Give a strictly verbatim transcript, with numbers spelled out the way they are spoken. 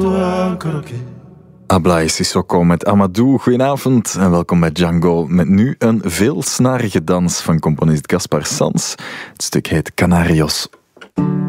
Ablai Sissoko met Amadou. Goedenavond en welkom bij Django. Met nu een veelsnarige dans van componist Gaspar Sanz. Het stuk heet Canarios.